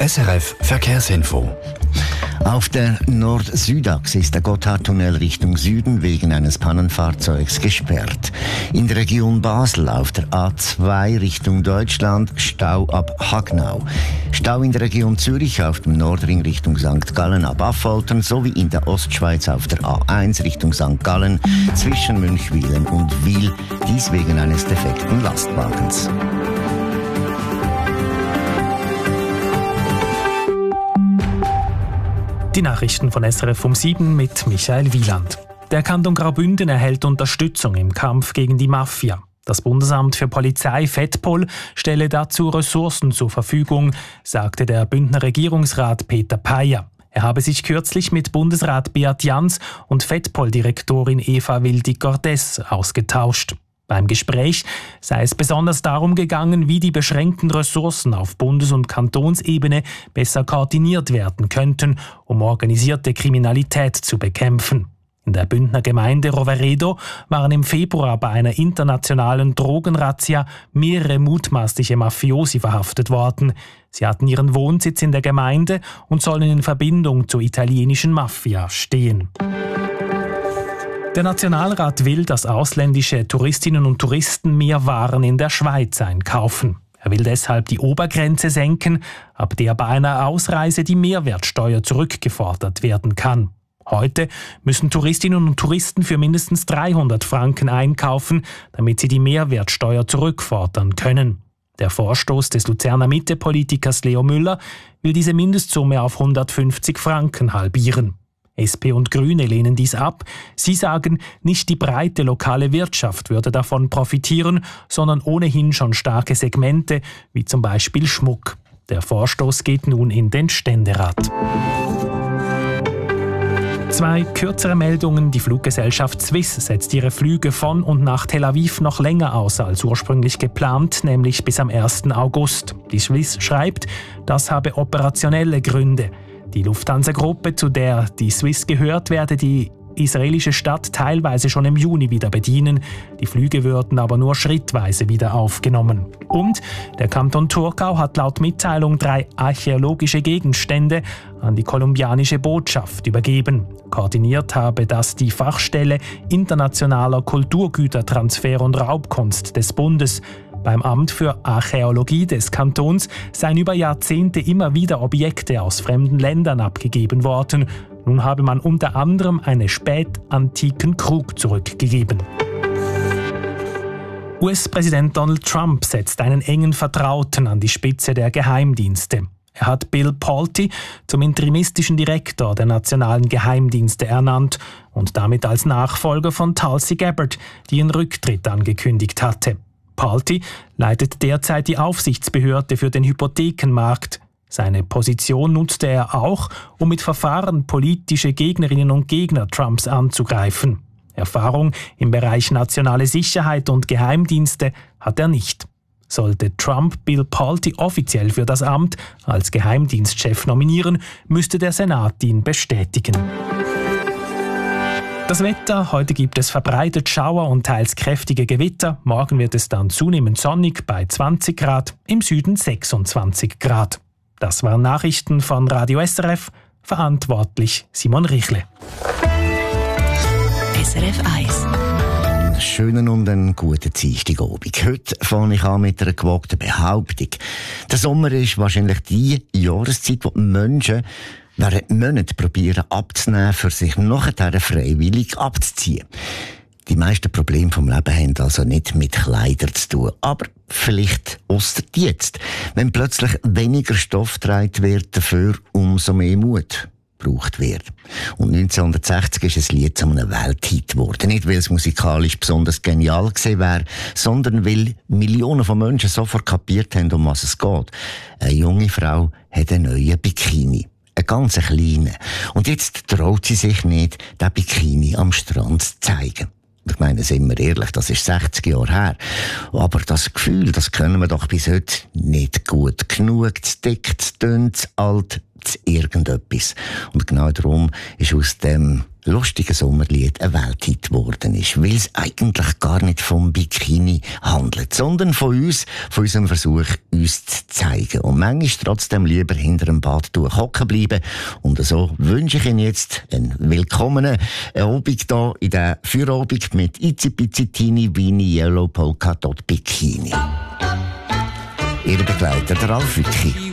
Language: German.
SRF Verkehrsinfo. Auf der Nord-Süd-Achse ist der Gotthardtunnel Richtung Süden wegen eines Pannenfahrzeugs gesperrt. In der Region Basel auf der A2 Richtung Deutschland Stau ab Hagnau. Stau in der Region Zürich auf dem Nordring Richtung St. Gallen ab Affoltern sowie in der Ostschweiz auf der A1 Richtung St. Gallen zwischen Münchwilen und Wil, dies wegen eines defekten Lastwagens. Die Nachrichten von SRF um 7 mit Michael Wieland. Der Kanton Graubünden erhält Unterstützung im Kampf gegen die Mafia. Das Bundesamt für Polizei FEDPOL stelle dazu Ressourcen zur Verfügung, sagte der Bündner Regierungsrat Peter Payer. Er habe sich kürzlich mit Bundesrat Beat Jans und FEDPOL-Direktorin Eva Wildig-Cordes ausgetauscht. Beim Gespräch sei es besonders darum gegangen, wie die beschränkten Ressourcen auf Bundes- und Kantonsebene besser koordiniert werden könnten, um organisierte Kriminalität zu bekämpfen. In der Bündner Gemeinde Roveredo waren im Februar bei einer internationalen Drogenrazzia mehrere mutmaßliche Mafiosi verhaftet worden. Sie hatten ihren Wohnsitz in der Gemeinde und sollen in Verbindung zur italienischen Mafia stehen. Der Nationalrat will, dass ausländische Touristinnen und Touristen mehr Waren in der Schweiz einkaufen. Er will deshalb die Obergrenze senken, ab der bei einer Ausreise die Mehrwertsteuer zurückgefordert werden kann. Heute müssen Touristinnen und Touristen für mindestens 300 Franken einkaufen, damit sie die Mehrwertsteuer zurückfordern können. Der Vorstoß des Luzerner Mitte-Politikers Leo Müller will diese Mindestsumme auf 150 Franken halbieren. SP und Grüne lehnen dies ab. Sie sagen, nicht die breite lokale Wirtschaft würde davon profitieren, sondern ohnehin schon starke Segmente, wie zum Beispiel Schmuck. Der Vorstoß geht nun in den Ständerat. 2 kürzere Meldungen. Die Fluggesellschaft Swiss setzt ihre Flüge von und nach Tel Aviv noch länger aus als ursprünglich geplant, nämlich bis am 1. August. Die Swiss schreibt, das habe operationelle Gründe. Die Lufthansa-Gruppe, zu der die Swiss gehört, werde die israelische Stadt teilweise schon im Juni wieder bedienen. Die Flüge würden aber nur schrittweise wieder aufgenommen. Und der Kanton Thurgau hat laut Mitteilung 3 archäologische Gegenstände an die kolumbianische Botschaft übergeben. Koordiniert habe das die Fachstelle Internationaler Kulturgütertransfer und Raubkunst des Bundes. Beim Amt für Archäologie des Kantons seien über Jahrzehnte immer wieder Objekte aus fremden Ländern abgegeben worden. Nun habe man unter anderem einen spätantiken Krug zurückgegeben. US-Präsident Donald Trump setzt einen engen Vertrauten an die Spitze der Geheimdienste. Er hat Bill Pulte zum interimistischen Direktor der nationalen Geheimdienste ernannt und damit als Nachfolger von Tulsi Gabbard, die ihren Rücktritt angekündigt hatte. Pulte leitet derzeit die Aufsichtsbehörde für den Hypothekenmarkt. Seine Position nutzte er auch, um mit Verfahren politische Gegnerinnen und Gegner Trumps anzugreifen. Erfahrung im Bereich nationale Sicherheit und Geheimdienste hat er nicht. Sollte Trump Bill Pulte offiziell für das Amt als Geheimdienstchef nominieren, müsste der Senat ihn bestätigen. Das Wetter: Heute gibt es verbreitet Schauer und teils kräftige Gewitter. Morgen wird es dann zunehmend sonnig bei 20 Grad, im Süden 26 Grad. Das waren Nachrichten von Radio SRF. Verantwortlich Simon Richle. SRF 1. Einen schönen und einen guten Dienstagabend. Heute fange ich an mit einer gewagten Behauptung. Der Sommer ist wahrscheinlich die Jahreszeit, wo die Menschen während Monaten probieren abzunehmen, für sich nachher freiwillig abzuziehen. Die meisten Probleme vom Leben haben also nicht mit Kleidern zu tun, aber vielleicht ausser jetzt. Wenn plötzlich weniger Stoff getragen wird, dafür umso mehr Mut gebraucht wird. Und 1960 ist ein Lied zu einem Welthit geworden. Nicht, weil es musikalisch besonders genial gewesen wäre, sondern weil Millionen von Menschen sofort kapiert haben, um was es geht. Eine junge Frau hat einen neuen Bikini. Einen ganz kleinen. Und jetzt traut sie sich nicht, den Bikini am Strand zu zeigen. Ich meine, sind wir ehrlich, das ist 60 Jahre her. Aber das Gefühl, das können wir doch bis heute nicht gut genug, zu dick, zu dünn, zu alt, zu irgendetwas. Und genau darum ist aus dem lustige Sommerlied ein Welthit geworden ist, weil es eigentlich gar nicht vom Bikini handelt, sondern von uns, von unserem Versuch, uns zu zeigen. Und manchmal trotzdem lieber hinter einem Badtuch hocken bleiben. Und so wünsche ich Ihnen jetzt einen willkommenen Abend hier in der Feierabend mit Itzi-Pizzi-Tini Weini Yellow Polka Dot Bikini. Ihr Begleiter, der Ralf Wicki.